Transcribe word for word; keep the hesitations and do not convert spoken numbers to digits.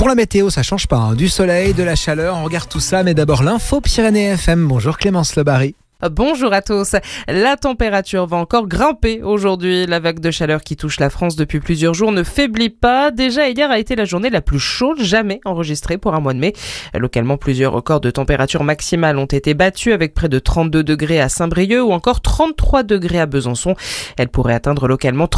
Pour la météo, ça change pas, hein. Du soleil, de la chaleur, on regarde tout ça, mais d'abord l'info Pyrénées F M. Bonjour Clémence Lebary. Bonjour à tous. La température va encore grimper aujourd'hui. La vague de chaleur qui touche la France depuis plusieurs jours ne faiblit pas. Déjà, hier a été la journée la plus chaude jamais enregistrée pour un mois de mai. Localement, plusieurs records de température maximale ont été battus avec près de trente-deux degrés à Saint-Brieuc ou encore trente-trois degrés à Besançon. Elle pourrait atteindre localement